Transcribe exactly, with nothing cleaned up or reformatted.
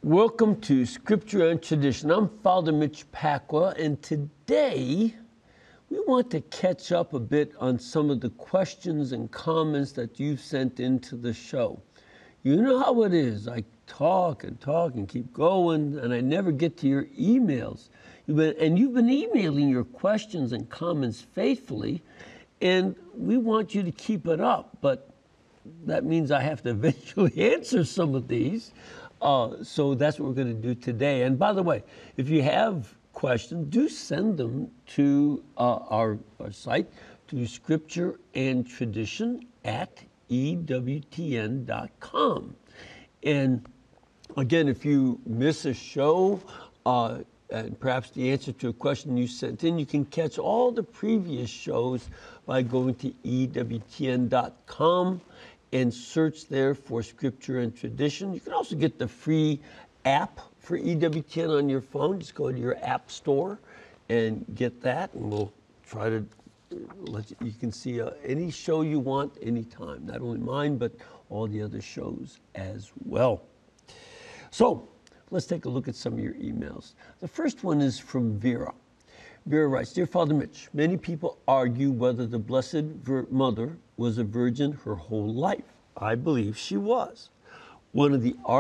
Welcome to Scripture and Tradition. I'm Father Mitch Pacwa, and today we want to catch up a bit on some of the questions and comments that you've sent into the show. You know how it is. I talk and talk and keep going, and I never get to your emails. You've been, and you've been emailing your questions and comments faithfully, and we want you to keep it up, but that means I have to eventually answer some of these. Uh, so that's what we're going to do today. And by the way, if you have questions, do send them to uh, our, our site, to Scripture and Tradition at E W T N dot com. And again, if you miss a show, uh, and perhaps the answer to a question you sent in, you can catch all the previous shows by going to E W T N dot com and search there for Scripture and Tradition. You can also get the free app for E W T N on your phone. Just go to your app store and get that, and we'll try to let you, you can see uh, any show you want anytime, not only mine, but all the other shows as well. So let's take a look at some of your emails. The first one is from Vera. Vera writes, Dear Father Mitch, many people argue whether the Blessed Vir- Mother was a virgin her whole life. I believe she was. One of the